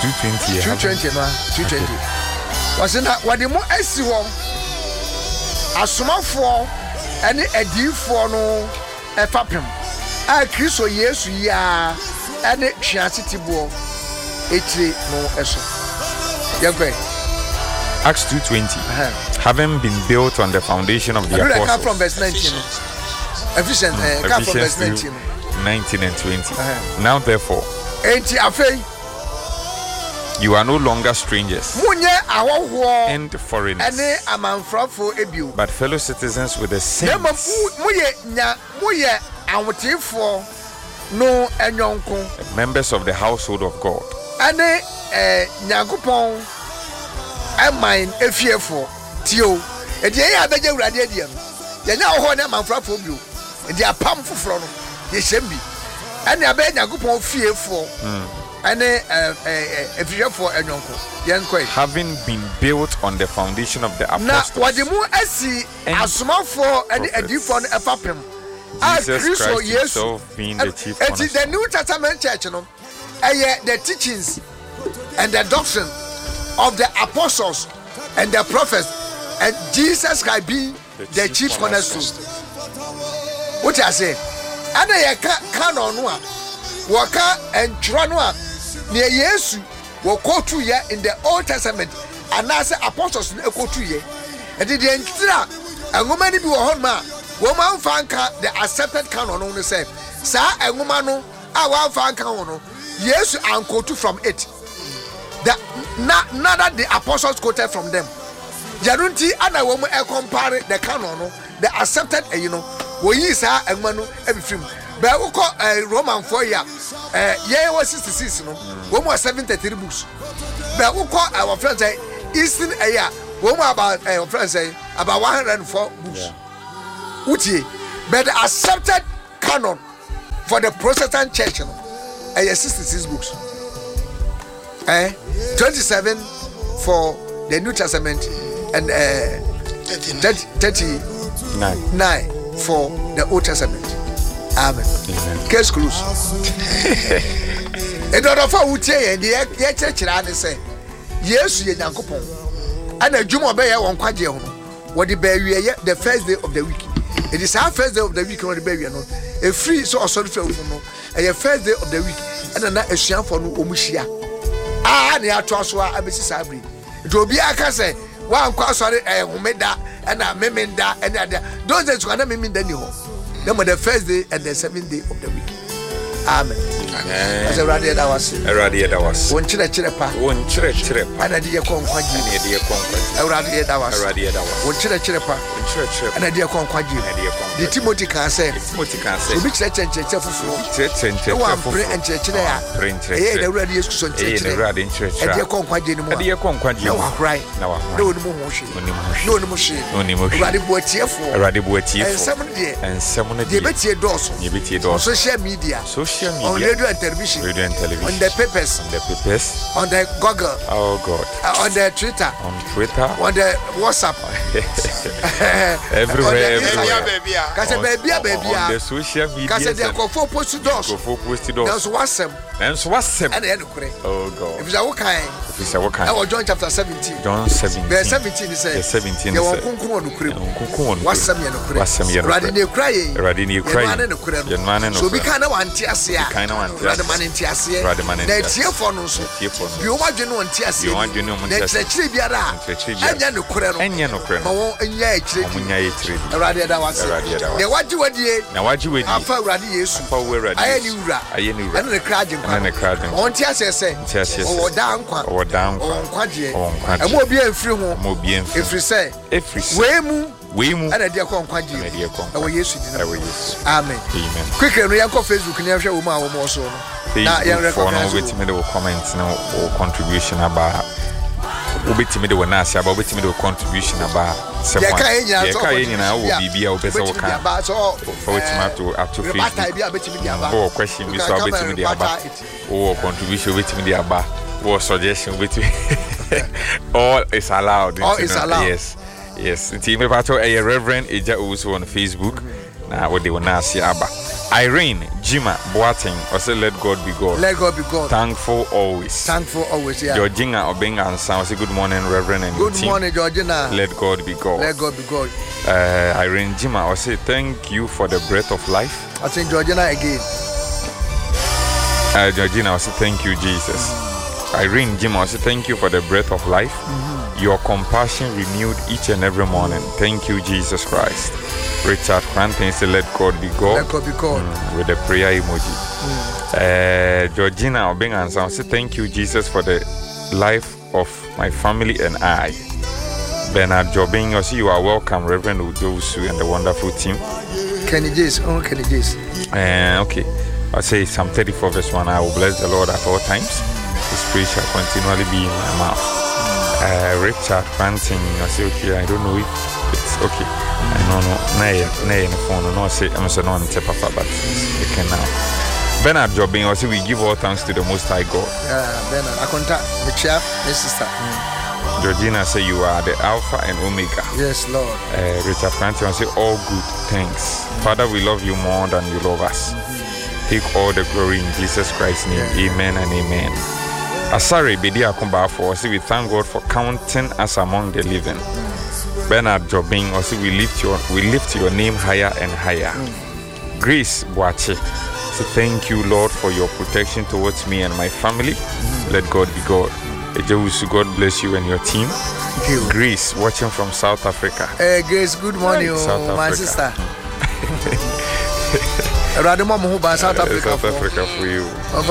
220. 220 no 220. Was na wade mo asi ho asomafo ene adifo no efapem a Kristo Yesu ya ene hwiasetibo etire no eso. Yegwe Acts 2:20. Having been built on the foundation of the apostles. Come from verse 19. Ephesians come from verse 19. 19 and 20. Now therefore, enti afei you are no longer strangers munye ahoho and foreigners, ene amanfrafo ebio, but fellow citizens with the saints, muye awotifo no enyonko, members of the household of God, ene nyagopon amain efiefo tio edie ya beje urade adie no ye nya ho na amanfrafo bio edie apam foforo no ye hyembi ene abe nyagopon fiefo having been built on the foundation of the apostles. Na wadimu asi asomafo ene adifo no efapem. Jesus Christ himself being the chief cornerstone. The New Testament church no the teachings and the doctrine of the apostles and the prophets, and Jesus Christ being the chief cornerstone. What I say? Ana ye canon no a waka entro no a near Yesu wo quote ye in the Old Testament and as apostles no quote ye. And the entira and woman bi wo hon ma wo man fanka the accepted canon no say sa and woman no a wan fanka ho no Yesu and quote from it. That none the apostles quoted from them. Jarunti ana wo mo compare the canon no the accepted wo yi sa and manu every film. But we call Roman 4 year was 66 no we more 73 books. But we call our friends say Eastern area we more about our friends say about 104 books. Uti but the accepted canon for the Protestant church no 66 books. 27 for the New Testament and 39 for the Old Testament. Amen. Case closed. E do for wutie and ye church na say Yesu ye Nyankopon and adwuma be ye won kwaje ho wo de ba wie the first day of the week. It is our first day of the week no de ba wie no e free so osori fa no e first day of the week and na asuafo no omuhia na ato so a abesi sabri do obi aka say wa nkwa asori homeda na memenda and those days na memenda ni ho. The first day and the 7th day of the week. Amen. As a radio that was. One chirepa. And I did a conquaji. A radio that was. One chirepa. And I did a conquaji. The Timothy can say. Which church and church of one pray and church there. The radio is so church. And the conquaji. No, right now. No motion. No motion. Radibuati. And some the Betty Dawson, social media, on radio and television, on the papers, on the Google, on the Twitter, on the WhatsApp, everywhere, on the social media, there's WhatsApp, and oh God, if it's a okay, our John chapter 17, verse 17 is saying, Radini crying. So we can't want to see the man in Tiasia. That's here for no so. You want to know on Tiasia. That's a Chibiara. And Yano Kurano. And Yano Kurano. And Yatri. Radia was the what you would ye. Now what you would offer Radius. I knew and the crowd and the crowd. On Tiasia say, or down or down on Quadri. And more be a free more bien if we say, if we move and a dear conquaji. Amen. Quickly, we have Facebook and you also. Now, you wait me to comment now or contribution about. Wait me to Nasa, but wait me to contribution about. Some will be able to up to Facebook. Or question me so wait me the about. Or contribution wait me the about. Or suggestion wait me. All is allowed. All is allowed. Yes, team about a Reverend Eja also on Facebook. Now what they will now see about. Irene Jima Boateng also let God be God. Let God be God. Thankful always. Thankful always. Yeah. Georgina Obenga and Sam say good morning, Reverend and good team. Morning, Georgina. Let God be God. Let God be God. Irene Jima also thank you for the breath of life. I think Georgina again. Georgina also thank you, Jesus. Irene Jima also thank you for the breath of life. Your compassion renewed each and every morning. Thank you, Jesus Christ. Richard Cranton said, let God be God. Let God be God. With the prayer emoji. Georgina Obenga said, thank you, Jesus, for the life of my family and I. Bernard Jobing, you are welcome, Reverend Udosu and the wonderful team. Kenny Jace. Kenny Jace. Okay. I say Psalm 34 verse 1, I will bless the Lord at all times. His praise shall continually be in my mouth. Richard Cranton, I say, okay, I don't know if it's okay. I don't know. Nay, the phone, no, say, I'm so non papa, but you can now. Bernard Jobing, I say, we give all thanks to the Most High God. Bernard, I contact the chair, my sister. Georgina say, you are the Alpha and Omega. Yes, Lord. Richard Cranton, I say, all good thanks. Father, we love you more than you love us. Take all the glory in Jesus Christ's name. Amen and amen. Asari Bedi Akumba for we thank God for counting us among the living. Bernard Jobing also we lift your name higher and higher. Grace Boache, so thank you, Lord, for your protection towards me and my family. Let God be God. Ejewusu, God bless you and your team. Thank you. Grace watching from South Africa. Grace, good morning, my sister. South Africa for you.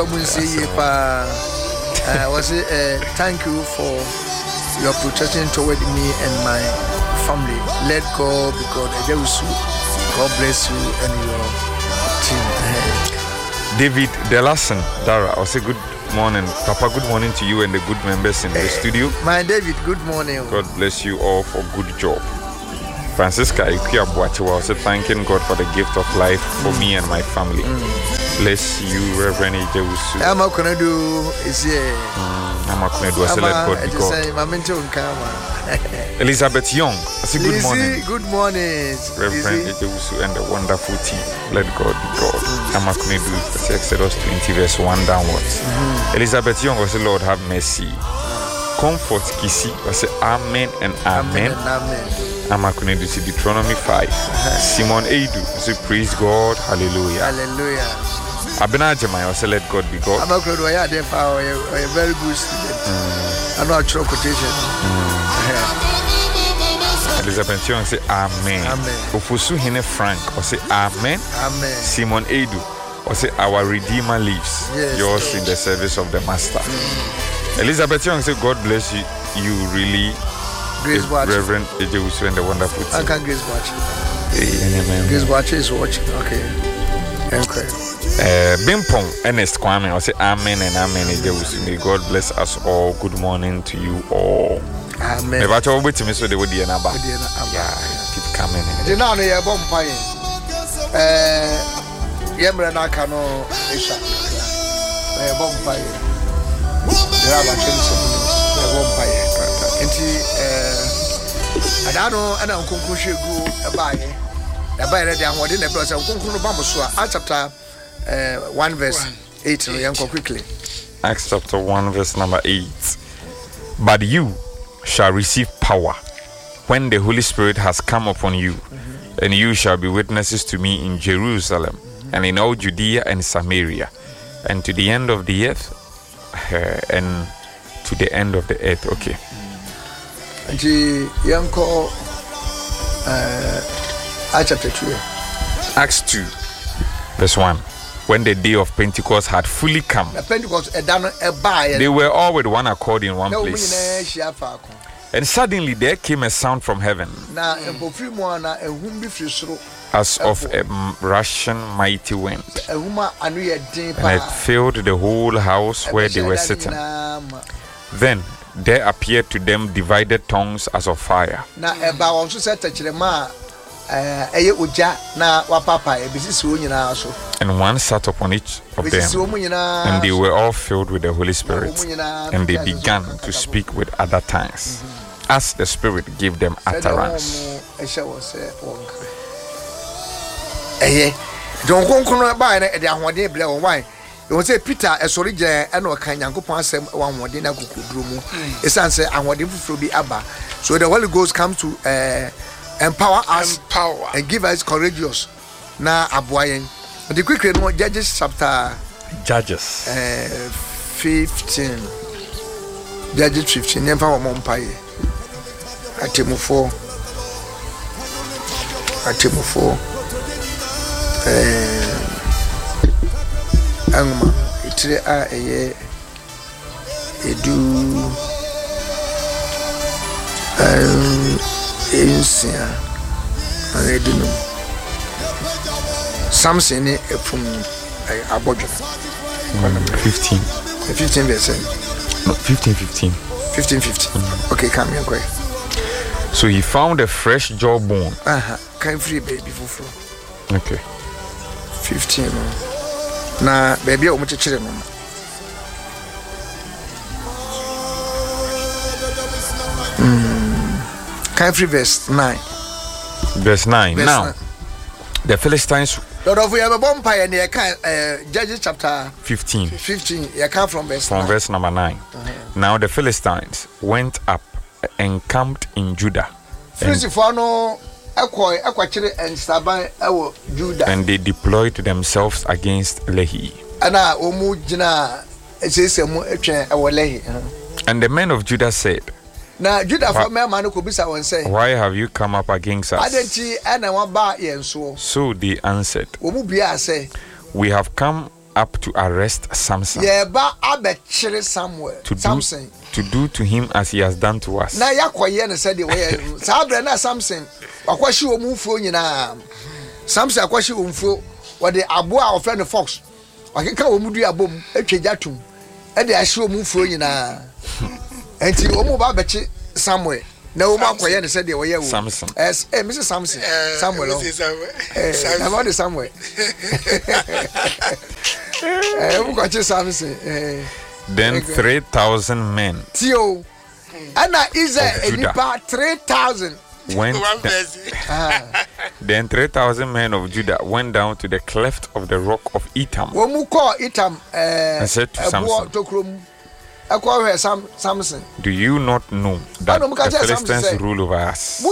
Thank you for your protection toward me and my family. Let God be God. God bless you and your team. David Delassen Dara, I say good morning, Papa. Good morning to you and the good members in the studio. My David, good morning. God bless you all for good job. Francisca Ikuya Boachewa also thanking God for the gift of life for me and my family. Bless you, Reverend Ejewusu. I'm not going to do is here. I'm not going to do. Let God be God. Elizabeth Young, I say good morning. Good morning, Reverend Ejewusu and the wonderful team. Let God be God. I'm not going to do Exodus 20 verse 1 downwards. Elizabeth Young was say, Lord have mercy. Comfort Kisi was say amen and amen. I'm going to do Deuteronomy 5. Simon Edu say praise God, hallelujah. Hallelujah. Abena Jemai also let God be God. I'm not going to do a very good student. I'm not sure quotation. Elizabeth Young say amen. Ofusu Hene Frank or say amen. Amen. Simon Edu or say our Redeemer lives. Yes, yours in the service of the Master. Elizabeth Young say God bless you. You really, Grace Reverend Ejewusu and the wonderful team. I can Grace watch. Amen. Grace watch is watching. Okay. Okay. Bimpong Ernest Kwame I say amen and amen. Ejewusu, may God bless us all. Good morning to you all. Amen. Never told wait to me so they would be an abba. Yeah, keep coming. The now they are bumping. Yemra Nakano Isha. They are bumping. They have a chance of bumping. I don't know, and I'm going to go a buy. A buy ready and what in the process of Kunku Bambusua, Acts chapter 1 verse 8. Quickly. Acts chapter 1 verse number 8. But you shall receive power when the Holy Spirit has come upon you, and you shall be witnesses to me in Jerusalem and in all Judea and Samaria and to the end of the earth. And to the end of the earth. Okay. Acts 2 verse 1. When the day of Pentecost had fully come, they were all with one accord in one place. And suddenly there came a sound from heaven as of a rushing mighty wind, and it filled the whole house where they were sitting. Then there appeared to them divided tongues as of fire, and one sat upon each of them, and they were all filled with the Holy Spirit, and they began to speak with other tongues as the Spirit gave them utterance. John Konkono ba na de ahode ble won wan. You say Peter esori je e na kan Yankopon asem wan hode na kokuduro mu. Esan say ahode fufuro bi aba. So the Holy Ghost comes to empower us and give us courageous na aboyen. The quick no Judges chapter 15. Judges 15 nemfa wo mompaye. Atemufo angma itire a eye edu ensia edunu Samson ni efum abodwo 15 verse no 15 okay come here quick. So he found a fresh jawbone. Can free baby for okay 15 na baby o mchechire no can free verse 9 now the Philistines Lord of we have a bonfire near Judges chapter 15 you come from verse number 9 Now the Philistines went up and camped in Judah and they deployed themselves against Lehi. And the men of Judah said, why have you come up against us? So they answered, we have come up to arrest Samson, to do to him as he has done to us. Samson akwashi omfuo wode aboa of friend fox wakeka omudu abom atwajatum e de ahye omfuo nyina enti omu ba beche Samuel na omu akoye ne se de wo ye wo Samson Mr. Samson Samuel about the Samuel omu kwache Samson then 3,000 men tio ana Israel enipa 3,000 Then 3,000 men of Judah went down to the cleft of the rock of Etam and said to Samson, do you not know that the Philistines rule over us?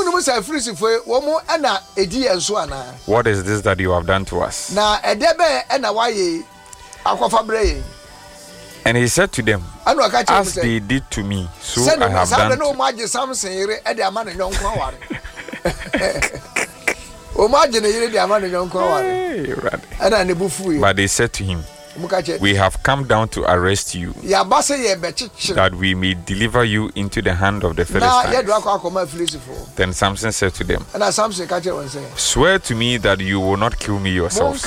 What is this that you have done to us? And he said to them, as they did to me, so I have done to But they said to him, we have come down to arrest you, that we may deliver you into the hand of the Philistines. Then Samson said to them, swear to me that you will not kill me yourselves.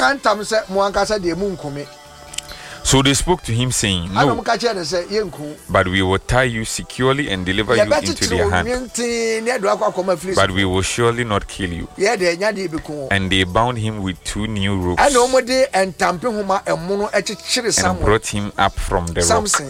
So they spoke to him saying, no, but we will tie you securely and deliver you into their hand, but we will surely not kill you. And they bound him with 2 new ropes and brought him up from the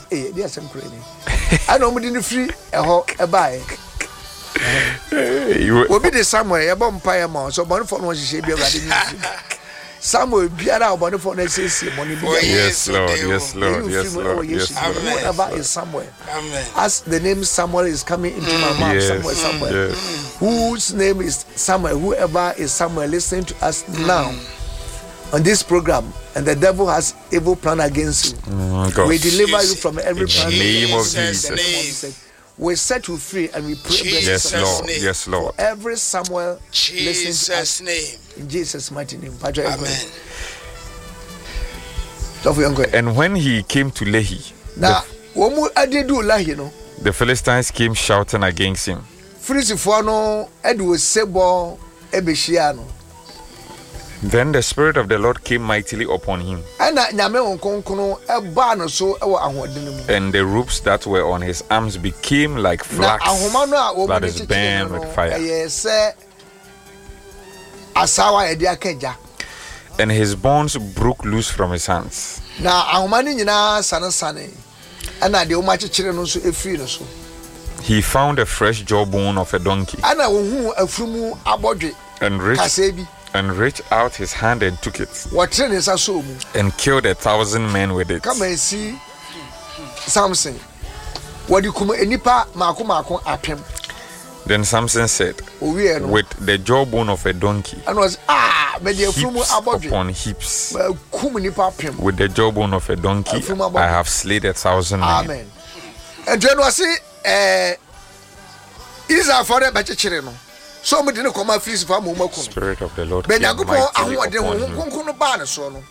rock. Samuel biara obone for na sesi money bi. Yes Lord. Whatever is Samuel. Amen. As the name Samuel is coming into my mouth, Samuel. Whose name is Samuel? Whoever is Samuel listening to us now on this program, and the devil has evil plan against you. We deliver you from every plan. In the name of Jesus. We set you free and we pray. Yes, Lord. For every Samuel listening to us, name. In Jesus' mighty name. Amen. And when he came to Lehi, the Philistines came shouting against him. Then the Spirit of the Lord came mightily upon him, and the ropes that were on his arms became like flax that is burned with fire, and his bonds broke loose from his hands. He found a fresh jawbone of a donkey and and reached out his hand and took it, wɔtere ne nsa so mu, and killed 1,000 men with it. kama esi Samson wɔde kum enipa maako apem. Then Samson said, Owie no, with the jawbone of a donkey, and was me de afurumu heaps abɔdwe upon heaps, kum nipa apem. with the jawbone of a donkey, I have slain 1,000 men. Amen. And then was Israel for the bɛkyekyere no, so mo de ne kɔma firi fa mo makum. Spirit of the Lord, Benyankopɔn ahoɔden ho konko no ba ne so no.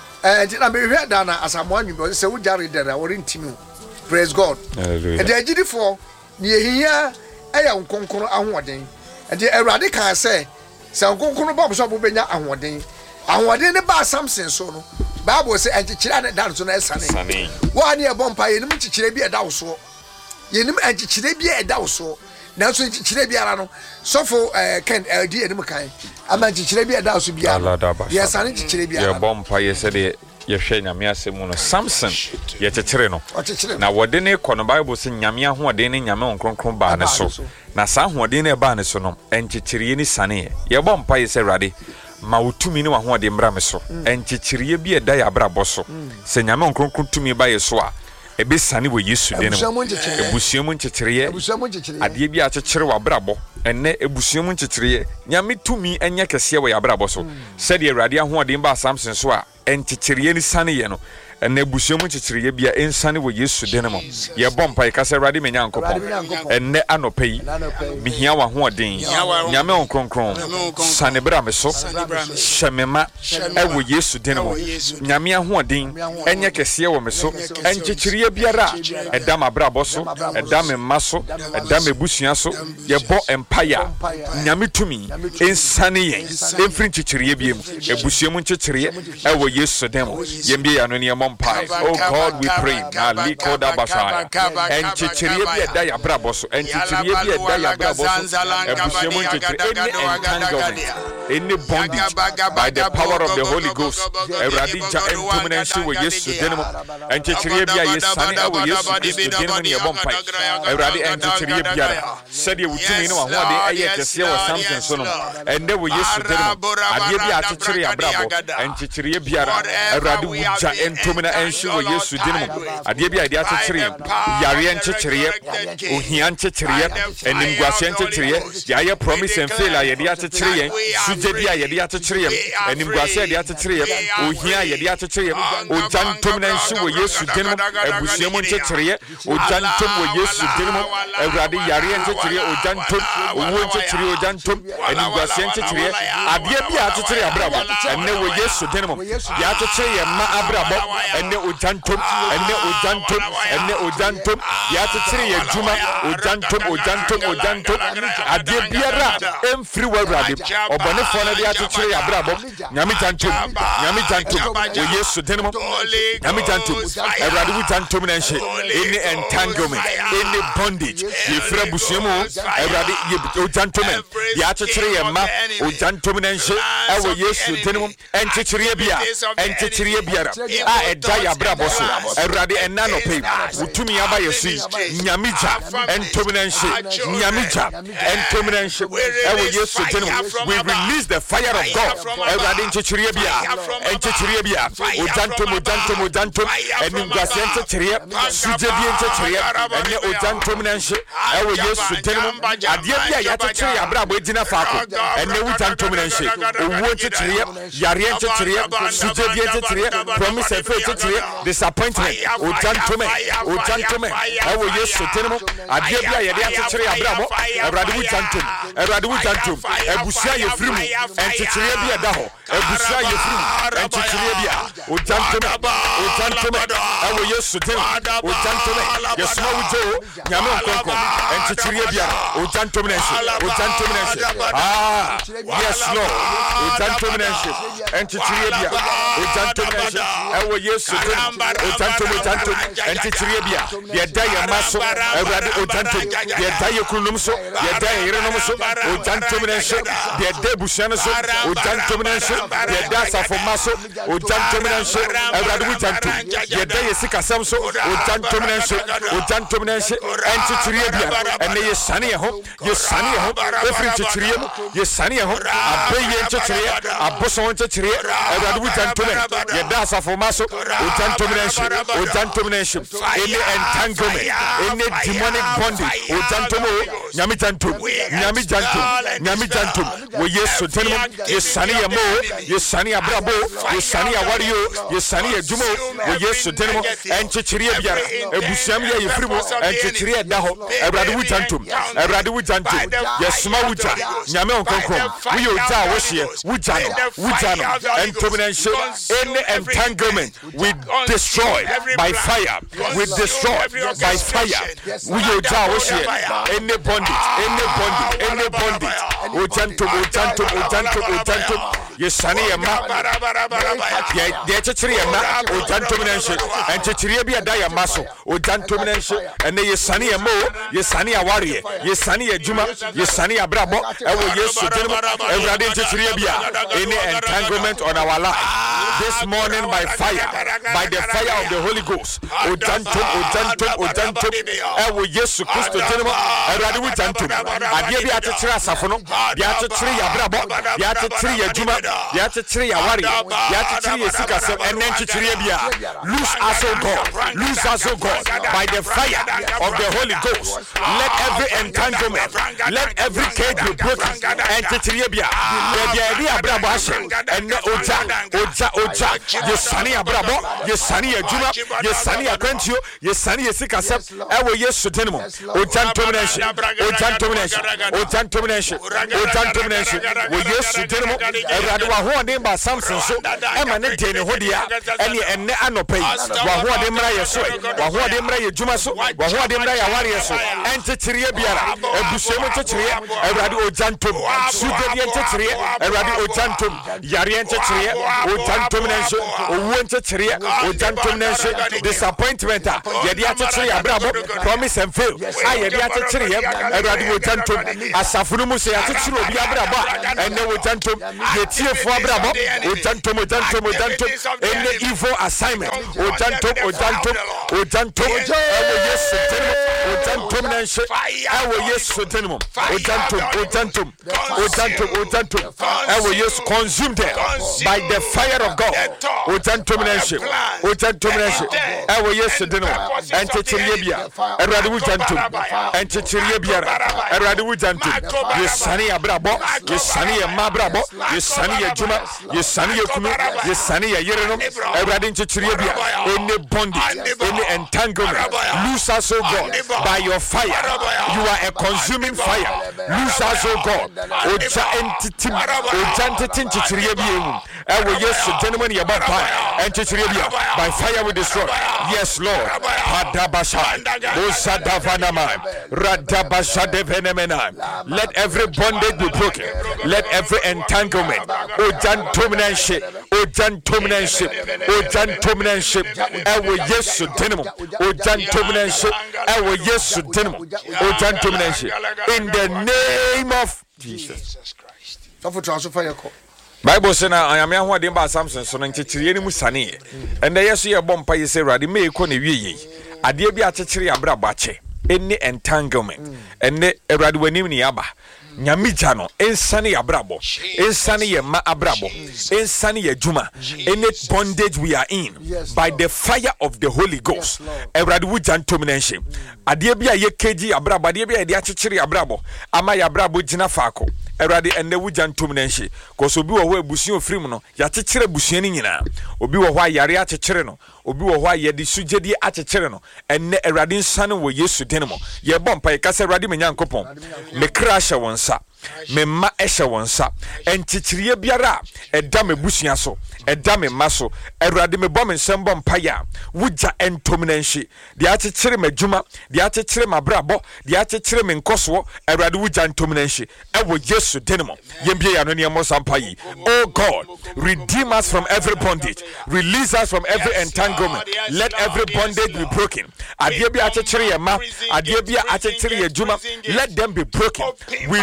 Na me hwɛ da na asamo anwu bi sɛ wo jare da na wɔrentimi. Praise God. Hallelujah. And the agidifo ne ehia ɛyɛ nkonkono ahoɔden. And the Awurade kan sɛ nkonkono ba so abobenya ahoɔden ne ba Samson so no. Bible sɛ ɛnkyekyeре ne da so na ɛsane. Wo ani ɛbɔ mpa yenim kyekyere bi ɛda wo so. Yenim ɛnkyekyere bi ɛda wo so. Nanso nkyekyere biara no sɔfo Ken di enim kan. Ama nkyekyere bi ɛda wo so biara. Yɛsane nkyekyeere biara. Yɛbɔ mpa yɛ sɛ de yɛhwɛ nyame asɛm mu no Samson yɛkyekyere no na wɔde ne kɔ no Bible sɛ nyame ahoɔden ne nyame nkronkron baa ne so na saa ahoɔden ne baa ne so no ɛnkyekyere ni sane yɛbɔ mpa yɛ sɛ Awurade ma wotumi ne wahoɔden mbra me so ɛnkyekyere bi ɛda yɛ abrabɔ so sɛ nyame nkronkron tumi ba yɛ so a ebe sane wɔ Yesu de no ebusuamu nkyekyere adeɛ bi akyekyere wɔ abrabɔ enne ebusuamu nkyekyere nyame tumi enye kɛseɛ wɔ yɛ abrabɔ so sɛdeɛ Awurade ahoɔden ba Samson so a ɛnkyekyere ni sane yɛ no enne ebusuamu nkyekyere bia ensane wɔ Yesu de no mo yɛbɔ mpa yɛ kasa Awurade menya nkɔpɔ enne anɔpa yi mihia wɔ ahoɔden nyame nkronkron sane bra me so hyɛmema ɛwɔ Yesu de no mo nyame ahoɔden enye kɛseɛ wɔ me so ɛnkyekyere biara ɛda mabrabɔ so ɛda me mma so ɛda me busua so yɛbɔ empire nyame tumi ensane yɛn emfiri nkyekyere bia mu ebusuamu nkyekyere ɛwɔ Yesu de mo yɛmbie ya no ne yɛmɔ mpae. Oh God, we pray maliko da basha ɛnkyekyere bi ɛda yɛ abrabɔ so ɛnkyekyere bi ɛda yɛ abrabɔ so ebusuamu nkyekyere any entanglement any bondage by the power of the Holy Ghost Awurade gya entum na nsi wɔ Yesu de mo ɛnkyekyere bi a yɛsane ɛwɔ Yesu Kristo de mo ne yɛbɔ mpae. Awurade ɛnkyekyere biara sɛdeɛ wotumi ne wahoɔden ɛyɛ kɛseɛ wɔ Samson so no ɛndɛ wɔ Yesu de mo adeɛ bi a akyekyere abrabɔ ɛnkyekyere biara Awurade wogya entum na nsi wɔ Yesu de mo adeɛ bi a yɛde akyekyere yare nkyekyere ohia nkyekyere enimguase nkyekyere yɛayɛ promise and fail a yɛde akyekyere yɛn sugye bi a yɛde akyekyere yɛn enimguase a yɛde akyekyere yɛn ohia a yɛde akyekyere yɛn ogya ntom na nsi wɔ Yesu de mo ebusuamu nkyekyere ogya ntom wɔ Yesu de mo Awurade yare nkyekyere ogya ntom owo nkyekyere ogya ntom enimguase nkyekyere adeɛ bi a akyekyere abrabɔ ɛnɛ wɔ Yesu de mo yɛ akyekyere yɛn ma abrabɔ ɛnɛ ogya ntom ɛnɛ ogya ntom ɛnɛ ogya ntom yɛ akyekyere yɛn dwuma ogya ntom ogya ntom ogya ntom adeɛ biara emfiri wɔ Awurade ɔbɔnefoɔ no de akyekyere yɛn abrabɔ nyame gya ntom wɔ Yesu de mo nyame gya ntom Awurade wo gya ntom na nhyɛ any entanglement any bondage yɛfira busuamu Awurade ogya ntom yɛ akyekyere yɛn ma ogya ntom na nhyɛ ɛwɔ Yesu de mo ɛnkyekyere biara a ɛda yɛ abrabɔ so Awurade ɛna nɔpɛ wotumi aba yɛ so nyame gya ɛntom na nhyɛ nyame gya ɛntom na nhyɛ ɛwɔ Yesu de mo we release the fire of God Awurade nkyekyere biara ogya ntom ɛnimguase nkyekyere sugye bi nkyekyere ɛnɛ ogya ntom na nhyɛ ɛwɔ Yesu de mo adeɛ bi a yɛakyekyere yɛ abrabɔ egyina faako ɛnɛ wogya ntom na nhyɛ owuo nkyekyere yareɛ nkyekyere sugye bi nkyekyere promise and faith nkyekyere disappointment ogya ntom ɛwɔ Yesu de mo adeɛ bi a yɛde akyekyere yɛ abrabɔ Awurade wogya ntom ebusua yɛ firi mu nkyekyere bi ɛda hɔ ebusua yɛ firi mu nkyekyere bi a ogya ntom ɛwɔ Yesu de mo ogya ntom yɛsoma wogye o nyame nkonkon nkyekyere biara ogya ntom na nhyɛ yes Lord ogya ntom na nhyɛ nkyekyere biara ogya ntom na nhyɛ ɛwɔ Yesu de mo ogya ntom nkyekyere biara yɛda yɛ ma so Awurade ogya ntom yɛda yɛ kunum so yɛda yɛ yerenom so ogya ntom na nhyɛ yɛda busua no so ogya ntom na nhyɛ yɛda asafo ma so ogya ntom nso awurade wujantum yɛda yɛ sikasɛm so ojantum nso ojantum nso ɛnkyekyereɛ biara ɛnɛ yɛsane yɛ ho ɛfiri nkyekyereɛ mu yɛsane yɛ ho abɛyɛ nkyekyereɛ aboso nkyekyereɛ awurade wujantum yɛda asafo ma so ojantum nso any entanglement any demonic bondage ojantum nyame jantum wo yesu tenum yɛsane yɛ mo yɛsane abrabo yɛsane awariyo yɛsane adwuma wo yesu tenum ɛnkyekyereɛ biara ebusuam yɛ yɛfiri mu ɛnkyekyereɛ da hɔ awurade wujantum yɛsoma wugya nyame onkonkron woyɛ ogya a wɔhyeɛ wugya no ɛntom no nhyɛ any entanglement we destroy by fire woyɛ ogya a wɔhyeɛ any bondage ojantum yɛsane yɛ ma deɛ ɛkyekyere yɛ ma ojantum no nhyɛ ɛnkyekyereɛ bi ɛda yɛ ma so ojantum no nhyɛ ɛnɛ yɛsane yɛ ma yɛsane awareɛ yɛsane yɛ adwuma yɛsane yɛ abrabɔ ɛwɔ yesu din mu awurade nkyekyereɛ bi a any entanglement on our life this morning by the fire of the Holy Ghost ojantum ɛwɔ yesu kristo din mu awurade wujantum adeɛ bi akyekyere asafo no deɛ akyekyere yɛ abrabɔ deɛ akyekyere yɛ adwuma deɛ akyekyere yɛ awareɛ deɛ akyekyere yɛ sikasɛm ɛnɛ nkyekyereɛ bi a lose us O God by the fire of the Holy Ghost let every entanglement let every cage be broken nkyekyereɛ bi a yɛde abrabɔ ahyɛ ɛnɛ ogya yɛsane abrabɔ yɛsane adwuma yɛsane akwantuo yɛsane yɛ sikasɛm ɛwɔ yesu din mu ojantum no nhyɛ wɔ yesu din mu awurade wahoɔden ba samson so ɛma ne de ne ho deɛ ɛne ɛnɛ anɔpa yi wahoɔden mmra yɛ so wahoɔden mmra yɛ adwuma so wahoɔden mmra yɛ awareɛ so ɛnkyekyereɛ biara abusuam nkyekyereɛ awurade ojantum sudedeɛ nkyekyereɛ awurade ojantum yareɛ nkyekyereɛ ojantum no nhyɛ owuo nkyekyereɛ ojantum no nhyɛ disappointment a yɛde akyekyere abrabɔ promise and fail a yɛde akyekyere yɛ awurade ojantum asafo no mu sɛ yɛakyekyere obi abrabɔ a ɛnɛ ojantum yɛtiefo abrabɔ ojantum any evil assignment ojantum ɛwɔ yesu din mu ojantum no nhyɛ ɛwɔ yesu din mu ojantum ɛwɔ yesu consume them by the fire of God ojantum no nhyɛ ɛwɔ yesu din mu ɛnkyekyereɛ bia awurade wujantum ɛnkyekyereɛ biara awurade wujantum yɛsane abrabɔ yɛsane yɛ ma abrabɔ yɛsane yɛ adwuma yɛsane yɛ kunu yɛsane yɛ yerenom awurade nkyekyereɛ bia any bondage any entanglement lose us O God by your fire you are a consuming fire lose us O God ogya ntete nkyekyereɛ bia mu ɛwɔ yesu din mu ne yɛbɔ mpae ɛnkyekyereɛ bia by fire we destroy yes Lord let every bondage be broken let every entanglement ojantum ɛwɔ yesu din mu ojantum in the name of Jesus Christ. Bible says na ayame ahoɔden ba Samson so no nkyekyereɛ ne mu saneɛ ɛnɛ yɛ so yɛ bɔ mpa yɛ sɛ awurade ma yɛkɔ ne wie yɛ adeɛ bi akyekyere abrabɔ akyɛ any entanglement ɛnɛ awurade w'anim ne yɛaba nyame gya no ensane abrabɔ ensane yɛ ma abrabɔ ensane yɛ adwuma any bondage we are in by the fire of the Holy Ghost awurade wugya ntom na nhyɛ adeɛ bi a yɛ keji abrabɔ adeɛ bi a yɛde akyekyere abrabɔ ama yɛ abrabɔ gyina faako awurade ɛnɛ wugya ntom na nhyɛ kɔso obi wɔ hɔ abusua ofiri mu no yɛakyekyere abusua no nyinaa obi wɔ hɔ a yare akyekyere no obi wɔ hɔ a yɛde sugyedie akyekyere no ɛnɛ awurade nsane wɔ Yesu din mu yɛbɔ mpa yɛkasa awurade me Nyankopɔn me kra hyɛ wɔn nsa me ma ɛhyɛ wɔn nsa ɛnkyekyere biara ɛda me busua so ɛda me ma so awurade me bɔ me nsɛm bɔ mpa ya wugya ntom na nhyɛ deɛ akyekyere m'adwuma deɛ akyekyere m'abrabɔ deɛ akyekyere me nkɔsoɔ awurade wugya ntom na nhyɛ ɛwɔ Yesu din mu yɛmbie yɛn no ne yɛmmɔ sampa yi oh God redeem us from every bondage release us from every entanglement let every bondage be broken adeɛ bi akyekyere yɛ ma adeɛ bi akyekyere yɛ adwuma let them be broken we lose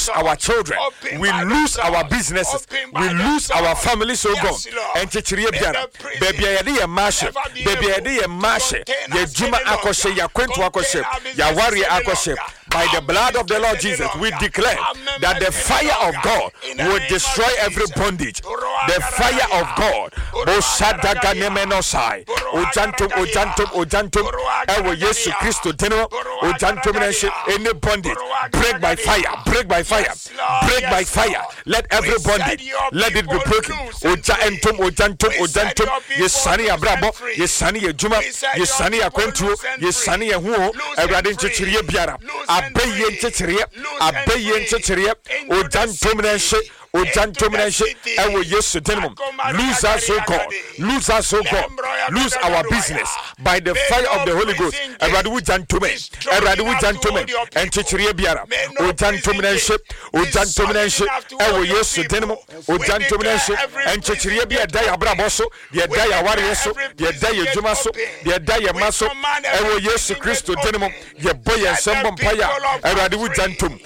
lose our children. We lose our businesses. We lose our families, oh God. And Chichiria Biara. Baby, I did a mash. Baby, I did a mash. Ya Juma Akoshe, ya Quentu Akoshe, ya Warrior Akoshe. By the blood of the Lord Jesus, we declare that the fire of God will destroy every bondage. The fire of God. Oshadaga nemenosai. Ojantum. Ewo Yesu Christo deno. Ojantum any bondage. Break by fire. Break by fire. Break by fire. Let every bondage. Let it be broken. Ojantum. Yesani abrabo. Yesani yejuma. Yesani akwentu. Yesani yehuo. Everybody chichiriye biara. Abeye nchecherie Ojantominense ewo Yesu denimo. Lose us, oh God. Lose us, oh God. Lose our business by the fire of the Holy Ghost. Eradu jantume enchecherie biara. Ojantominense ewo Yesu denimo. Ojantominense enchecherie biara daya braboso, dia daya warieso, dia daya jumaso, dia daya maso ewo Yesu Kristo denimo. Ye boye sembo mpaya. Eradu jantum.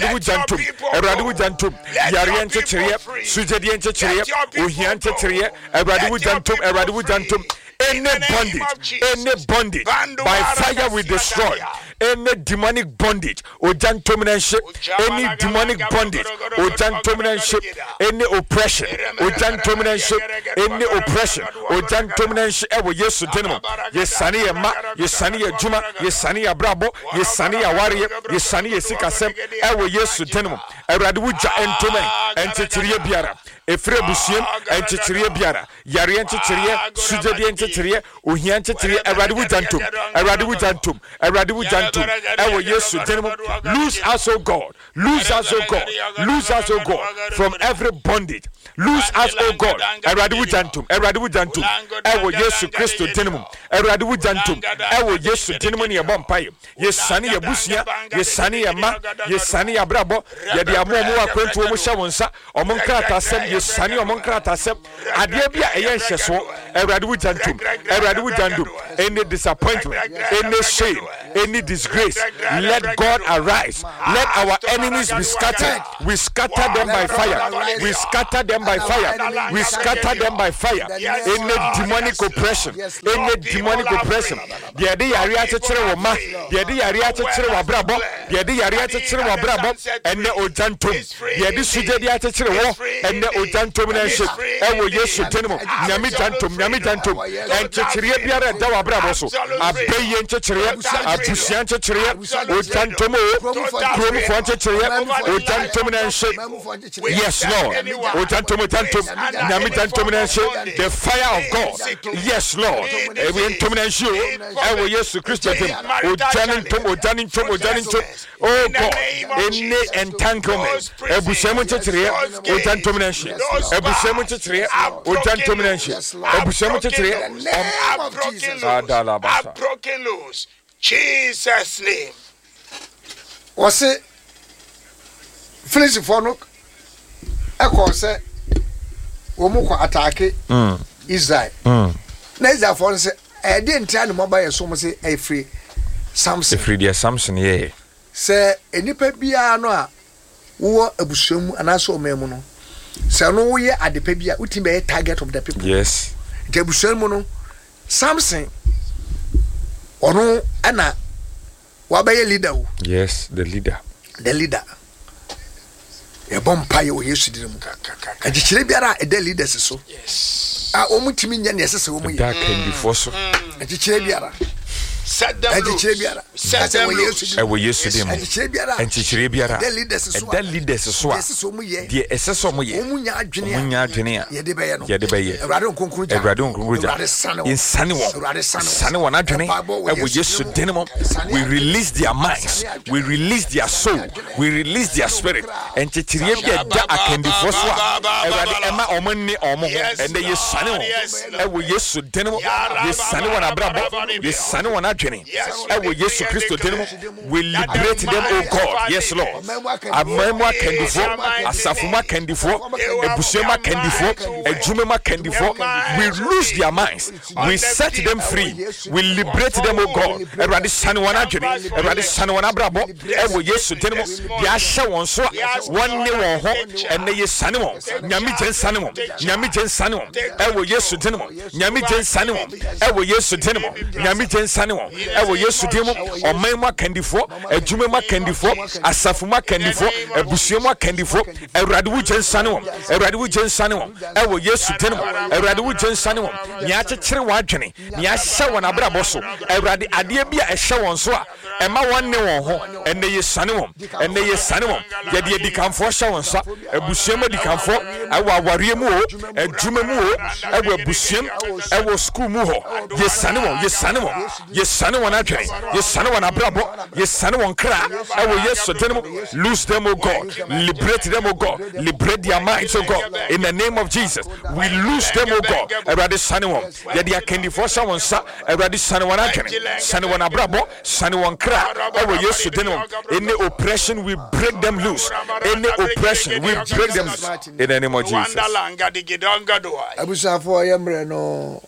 Yari enchecherie, sujedi enchecherie, uhian enchecherie, eradu jantum. Any bondage by fire we destroy. Any demonic bondage, any demonic bondage, any oppression, ewo Yesu denimo. Yesani ema, yesani ejuma, yesani abrabo, yesani awari, yesani esikasem, ewo Yesu denimo. Eradu ja entome, enchecherie biara. Efre busiem, enchecherie biara. Yari enchecherie, sujedi enchecherie, uhian enchecherie, eradu jantum. Ewo Yesu denimo. Lose us, oh God. Lose us, oh God, from every bondage. Lose us, oh God. Eradu jantum. Ewo Yesu Kristo denimo. Eradu jantum. Ewo Yesu denimo ni ebompai. Yesani yebusia, yesani yema, yesani abrabo, yedi amomu akwentu omusha wonsa, omonkrata asem, yesani omonkrata asem. Adie bia eye hyeso. Eradu jantum. Any disappointment, any shame, any disgrace, let God arise. Let our enemies be scattered. We scatter them by fire. Any demonic oppression. The idea area chechere wo ma, the idea area chechere wa brabo, the idea area chechere wa brabo, and the ojantum. The idea sujedi chechere wo, and the ojantum na ship. Ewo Yesu denimo. Nyami jantum. And chechere biara da wa brabo so. Abeye chechere, abusian chechere, ojantum Krom for chechere, ojantum na ship. Yes, Lord. Ojantum. The fire of God. Yes, Lord. Every intomination. Ewo Yesu Christo dem. Ojanintum. Oh God. Any entanglement. Ebusemu chechere, ojantomination. Ebusemu chechere, ojantomination. Ebusemu chechere. Are broken loose. Jesus' name. Was it Felice Fonok? Echo say Omuko attack Israel. Na Israel for say I didn't tell the mobile so much say a free Samson. Free dear Samson, yeah. Say enipa bia no a wo abusuamu anaso omemu no. Say no wo ye adepa bia uti be target of the people. Yes. The abusuamu no Samson ono ana wabaye leader. Yes, the leader. A bompire o Yesu dimu ka gichire biara e de leaders so yes a omutimi nya ne sese omu that can be force a gichire biara set them loose ewo Yesu dimu a gichire biara and gichire biara de leaders so a de esese omu ye omunya adwene a ye de be ye Ewrade nkonkuru insane won adwene ewo Yesu dimu we release their minds, we release their soul, we release their spirit and gichire bia da akendi force Ewrade ema omonni omo and ye sane won ewo Yesu dimu ye sane won abrabo ye sane won adwene ewo Yesu Kristo demo we liberate them oh God yes Lord amemwa kendifo asafuma kendifo ebusuema kendifo ejumema kendifo we lose their minds we set them free we liberate them oh God erade sane wana adwene erade sane wana brabo ewo Yesu demo dia hye won so wonne won ho ene ye sane won nyame gen sane won nyame gen sane won ewo Yesu demo nyame gen sane won ewo Yesu demo nyame gen sane won ewo Yesu demo omemwa kendifo ejumema kendifo asafuma kendifo ebusuema kendifo erade wu gen sane won erade wu gen sane won ewo Yesu demo erade wu gen sane won nya kyekere wa adwene nya hye won abrabo so erade ade bia ehye won so a ema wonne won ho ene ye sane won ye de dikamfo hye won sa ebusuema dikamfo ewo aware mu o ejuma mu o ewo ebusuem ewo school mu ho ye sane won adwene ye sane won abrabo ye sane won kra ewo Yesu demo lose them oh God liberate them oh God liberate their minds oh God in the name of Jesus we lose them oh God erade sane won ye de akendifo hye won sa erade sane won adwene sane won abrabo sane won kra ewo Yesu demo any oppression we break them loose any oppression we break them loose in the name of Jesus abusafo yemre no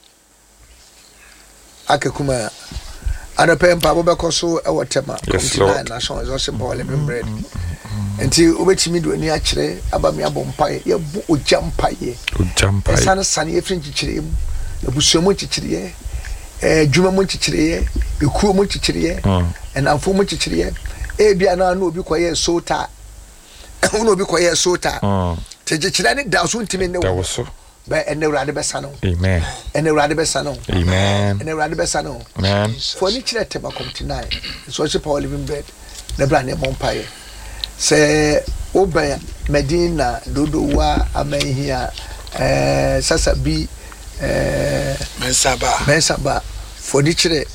akekuma anape mpa bobekoso ewo tema national resource ball bread enti obetimi do ani akire abami abompaye ye bu ojampaye sana ye french chirem abusuamo chichiriye dwuma mo chichiriye ekuo mo chichiriye enamfo mo chichiriye ebia na obi koye sota uno obi koye sota techichira ni da so ntimi ne wo ba ene urade besano amen ene urade besano amen ene urade besano amen for ni chire tema community so she power living bread na bra ne mompaye se oban medina dodowa amahia sasa bi mensaba for ni chire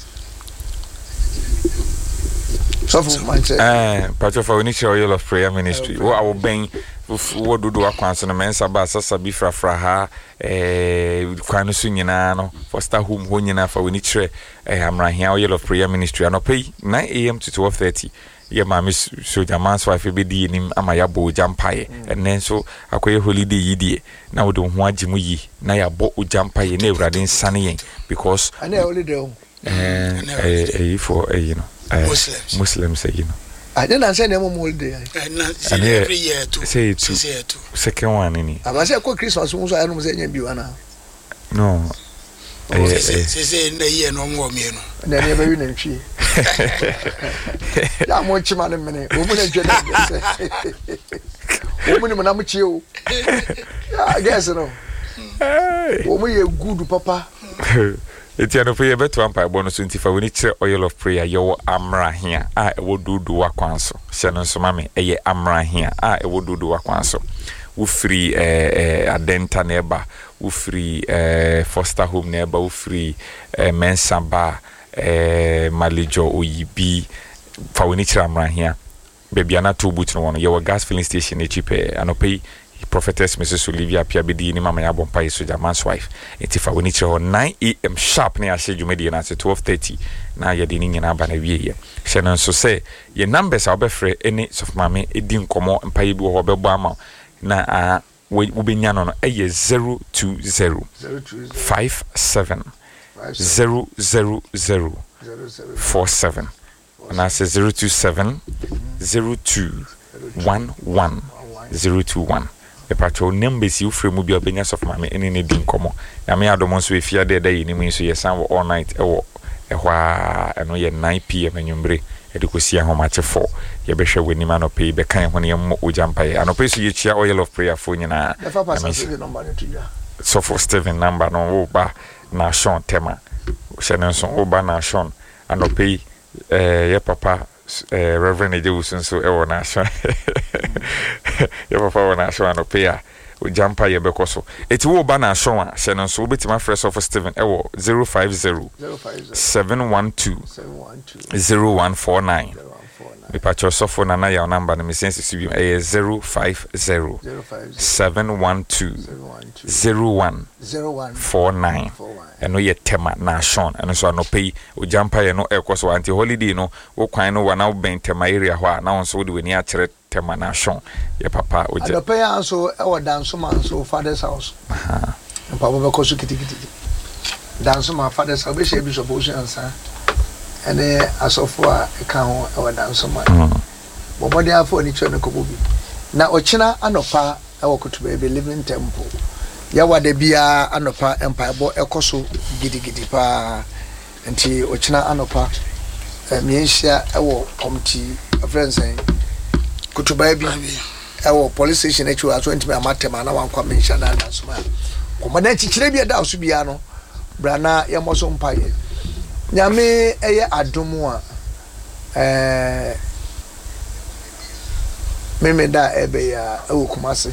so for manche patcho for ni chire Oil of Prayer Ministry wo awo ben wo dodo akwanso no mensaba sasa bi frafra ha kwano so nyina no foster home ho nyina fa woni chire amrahia Oil of Prayer Ministry anopai 9 am to 12:30 ye mama so jaman's wife be di nim amayabo jampaye enen so akoye holiday yidie na wo de ho agimu yi na yabo jampaye na Ewurade nsane yen because ana holiday for you know Muslims you know I didn't say no more day. Every year too. Say it second one any. I was say Christmas so I don't say biwana. No. Say in the year no more me no. Na never win and chi. Ya mo chi man me. O mo na dwena. O mo ni mo na mo chi o. I guess no. O mo ye good papa. Etiano for beto ampa bonus ntifa we ni kire Oil of Prayer yo amrahia a ewo dudu akwanso hye no so mame eye amrahia a ewo dudu akwanso wo free adenta neba wo free foster home neba wo free mensaba malijo oyibi fa we ni kire amrahia bebia na to boot no wono yo gas filling station echipe anopai Prophetess Mrs. Olivia Piabedi ni mama ya bompa yeso jaman's wife etifa woni kire 9 am sharp na ahye dwumedi na 12:30 na ye de ni nyina ba na wieye hye no so say ye numbers a obefre eni sof mame edi nkomo mpa ye bi wo bebo ama na wo benya no eye 020 57 000 47 na say 027 02 11 021 e patro numbers you frame bi obenya sof mame eni ne din komo na me adomo so efia de da yini mu so yesan all night ewo ehwa eno ye 9 pm anwumbre e de kosi ahomache 4 ye behwe wani ma no pay be kan ho ne mo ojampaye anope so ye chia Oil of Prayer fo nyina so for Steven number no wo ba na Sean tema hye so wo ba na Sean anope ye papa Reverend Ejewusun so ewo na Sean your papa na show no pay a jampa ye bekoso eti wo ba na show a hye no so obetima fresh of Steven ewo 050 712 0149 me patcho sofo na your number na me sense su bi 050 712 0149 eno ye tema na Sean eno so anopai ojampa ye no ekoso anti holiday no wo kwan no wana ben tema area ho a na won so de weni a kire tema na Sean ye papa oje anopai anso e wo danso man so father's house papa be koso kitikiti danso ma father's house be she bi so bo so ansa ene asofo a ka ho e wo danso ma bobode afo ni chwe no kobobi na ochina anopa e wo kutuba be living temple ya wade bia anopa empire bo ekoso gidigidi pa nti ochina anopa mienhia ewo committee friends kutuba bi ewo police station echu aso ntimi amatema na wankwa menhia na dansoma komada chichire bia da oso bia no brana ya moso mpaye nyame eye adomu a meme da ebe ya ewo kumase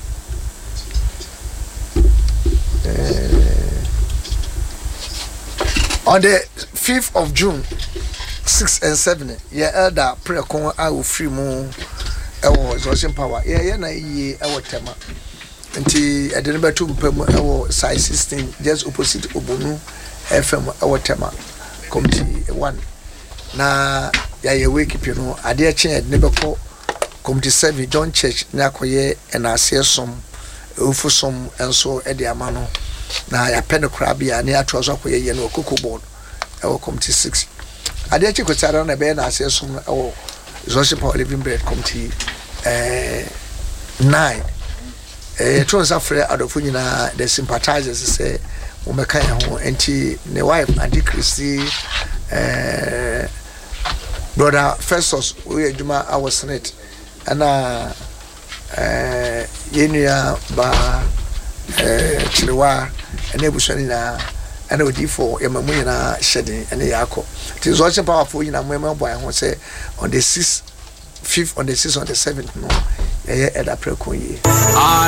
on the 5th of June 6 and 7 yeah elder prekon a wo free mu ewo resurrection power yeah na yi ewo tema nti edene betu mpam ewo size 16 just opposite Obonu FM ewo tema committee 1 na ya ye wake up no ade chen edene beko committee 7 John Church na koye na asesom ufusom enso ede amano na ya pen krabia na ya trozo koye ye no kokobo ewo committee 6 ade chi kwetara na be na asesom ewo Resurrection Power Living Bread committee 9 tronsa frɛ adofo nyina the sympathizers say wo meka ya ho enti ne wife Auntie Christy brother Festus we adwuma our senate ana yenua ba chirewa ene busani na ana odifo yamamu nyina hyede ene yakɔ ti Resurrection Power fo nyina mmema boy ho say on the 6th 5th on the 6th on the 7th no yeah elder prekon ye